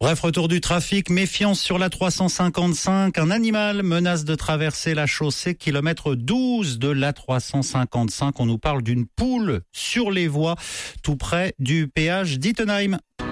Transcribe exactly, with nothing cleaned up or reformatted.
Bref, retour du trafic, méfiance sur la trois cent cinquante-cinq. Un animal menace de traverser la chaussée, kilomètre douze de la trois cent cinquante-cinq. On nous parle d'une poule sur les voies, tout près du péage d'Ittenheim.